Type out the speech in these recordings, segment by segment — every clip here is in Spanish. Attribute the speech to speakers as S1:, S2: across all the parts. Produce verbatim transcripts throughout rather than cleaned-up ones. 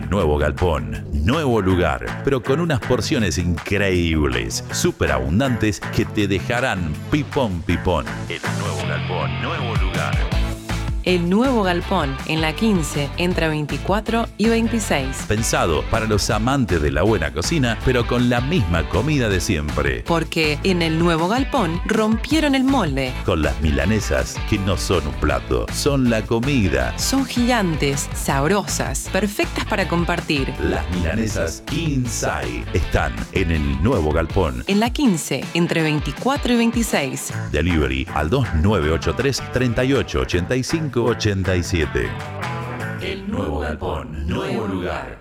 S1: El Nuevo Galpón, nuevo lugar, pero con unas porciones increíbles, súper abundantes que te dejarán pipón pipón. El Nuevo Galpón, nuevo lugar.
S2: El Nuevo Galpón, en la quince, entre veinticuatro y veintiséis.
S1: Pensado para los amantes de la buena cocina, pero con la misma comida de siempre.
S2: Porque en el Nuevo Galpón rompieron el molde.
S1: Con las milanesas, que no son un plato, son la comida.
S2: Son gigantes, sabrosas, perfectas para compartir.
S1: Las milanesas Kinsai están en el Nuevo Galpón.
S2: En la quince, entre veinticuatro y veintiséis.
S1: Delivery al dos nueve ocho tres, tres ocho ocho cinco ochenta y siete. El Nuevo Galpón, nuevo lugar.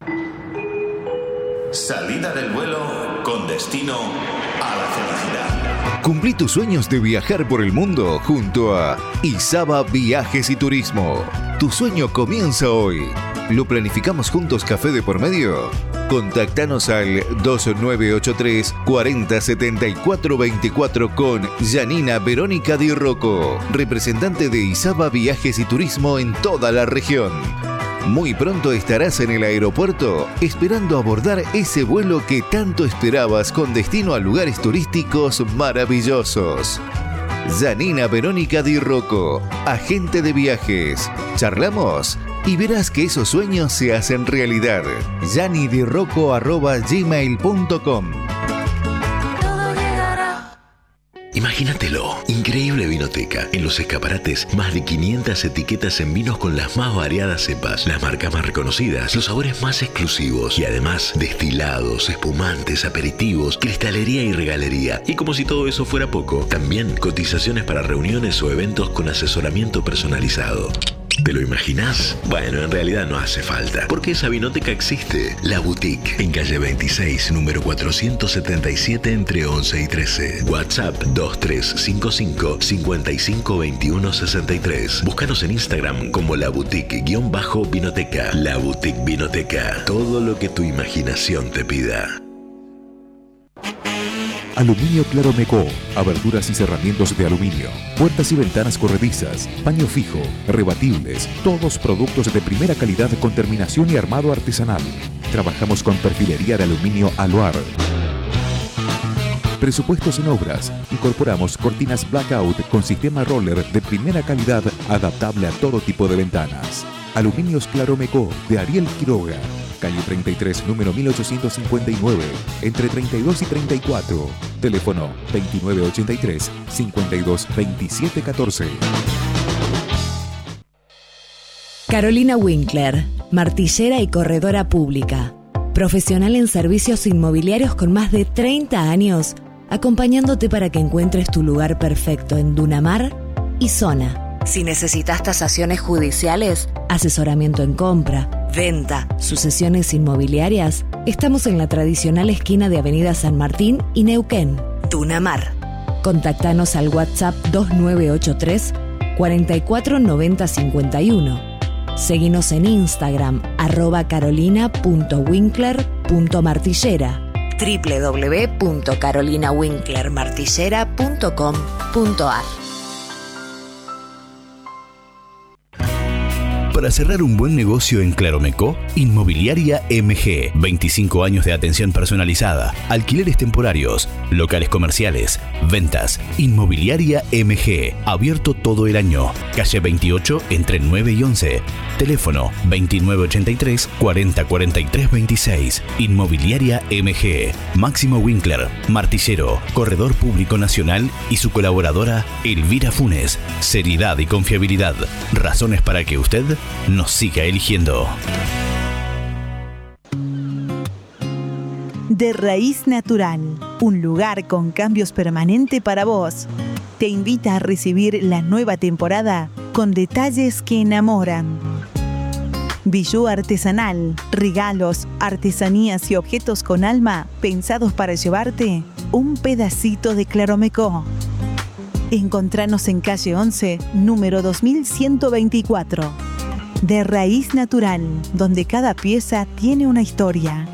S3: Salida del vuelo con destino a la felicidad.
S4: Cumplí tus sueños de viajar por el mundo junto a Isaba Viajes y Turismo. Tu sueño comienza hoy. ¿Lo planificamos juntos café de por medio? Contactanos al dos nueve ocho tres, cuarenta, setenta y cuatro veinticuatro con Janina Verónica Di Rocco, representante de Isaba Viajes y Turismo en toda la región. Muy pronto estarás en el aeropuerto esperando abordar ese vuelo que tanto esperabas con destino a lugares turísticos maravillosos. Janina Verónica Di Rocco, agente de viajes. Charlamos y verás que esos sueños se hacen realidad. janidirocco arroba gmail punto com.
S5: Imagínatelo, increíble vinoteca. En los escaparates, más de quinientas etiquetas en vinos con las más variadas cepas, las marcas más reconocidas, los sabores más exclusivos y además destilados, espumantes, aperitivos, cristalería y regalería. Y como si todo eso fuera poco, también cotizaciones para reuniones o eventos con asesoramiento personalizado. ¿Te lo imaginás? Bueno, en realidad no hace falta, porque esa vinoteca existe. La Boutique, en calle veintiséis, número cuatrocientos setenta y siete, entre once y trece. WhatsApp dos tres cinco cinco, cinco cinco dos uno seis tres. Búscanos en Instagram como La Boutique-Vinoteca. La Boutique Vinoteca. Todo lo que tu imaginación te pida.
S6: Aluminio Claromecó, aberturas y cerramientos de aluminio, puertas y ventanas corredizas, paño fijo, rebatibles, todos productos de primera calidad con terminación y armado artesanal. Trabajamos con perfilería de aluminio Aluar. Presupuestos en obras. Incorporamos cortinas blackout con sistema roller de primera calidad adaptable a todo tipo de ventanas. Aluminios Claromecó de Ariel Quiroga. Calle treinta y tres, número mil ochocientos cincuenta y nueve, entre treinta y dos y treinta y cuatro. Teléfono veintinueve ochenta y tres, cincuenta y dos veintisiete catorce.
S7: Carolina Winkler, martillera y corredora pública. Profesional en servicios inmobiliarios con más de treinta años, acompañándote para que encuentres tu lugar perfecto en Dunamar y zona. Si necesitas tasaciones judiciales, asesoramiento en compra, venta, sucesiones inmobiliarias, estamos en la tradicional esquina de Avenida San Martín y Neuquén, Dunamar. Contactanos al WhatsApp dos nueve ocho tres, cuarenta y cuatro noventa cincuenta y uno. Seguinos en Instagram, arroba carolina punto winkler punto martillera, doble u doble u doble u punto carolina winkler martillera punto com punto a r.
S8: Para cerrar un buen negocio en Claromecó, Inmobiliaria M G. veinticinco años de atención personalizada, alquileres temporarios, locales comerciales, ventas. Inmobiliaria M G. Abierto todo el año. Calle veintiocho, entre nueve y once. Teléfono veintinueve ochenta y tres, cuarenta cuarenta y tres veintiséis. Inmobiliaria M G. Máximo Winkler, martillero, corredor público nacional y su colaboradora Elvira Funes. Seriedad y confiabilidad. Razones para que usted nos siga eligiendo.
S9: De Raíz Natural, un lugar con cambios permanentes para vos. Te invita a recibir la nueva temporada con detalles que enamoran. Bijú artesanal, regalos, artesanías y objetos con alma pensados para llevarte un pedacito de Claromecó. Encontranos en calle once, número dos mil ciento veinticuatro. De Raíz Natural, donde cada pieza tiene una historia.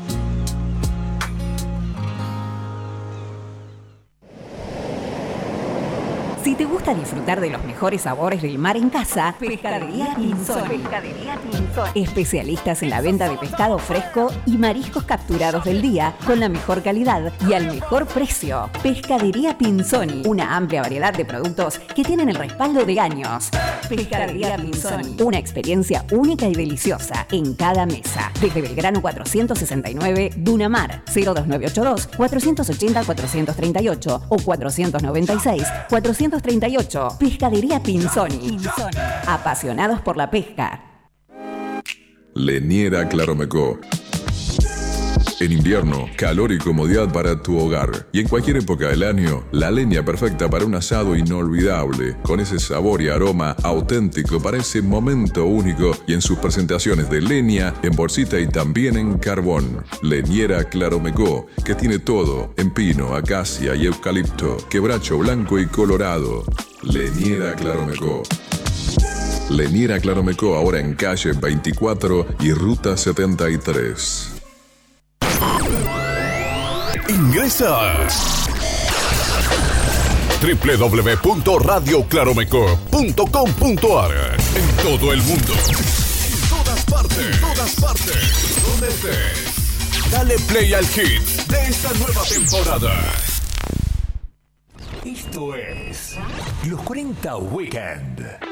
S10: Si te gusta gusta disfrutar de los mejores sabores del mar en casa, Pescadería Pinzoni. Pescadería Pinzoni. Especialistas en la venta de pescado fresco y mariscos capturados del día con la mejor calidad y al mejor precio. Pescadería Pinzoni, una amplia variedad de productos que tienen el respaldo de años. Pescadería Pinzoni, una experiencia única y deliciosa en cada mesa. Desde Belgrano cuatrocientos sesenta y nueve, Dunamar, cero dos nueve ocho dos, cuatrocientos ochenta, cuatrocientos treinta y ocho o cuatrocientos noventa y seis, cuatrocientos treinta y ocho. Pescadería Pinzoni. Pinzoni. Apasionados por la pesca.
S11: Leñera Claromecó. En invierno, calor y comodidad para tu hogar. Y en cualquier época del año, la leña perfecta para un asado inolvidable, con ese sabor y aroma auténtico para ese momento único y en sus presentaciones de leña, en bolsita y también en carbón. Leñera Claromecó, que tiene todo en pino, acacia y eucalipto, quebracho blanco y colorado. Leñera Claromecó. Leñera Claromecó, ahora en calle veinticuatro y ruta setenta y tres.
S12: Ingresa a doble u doble u doble u punto radio claromeco punto com punto a r. En todo el mundo, en todas partes, en todas partes, donde estés. Dale play al hit de esta nueva temporada. Esto es Los cuarenta Weekend.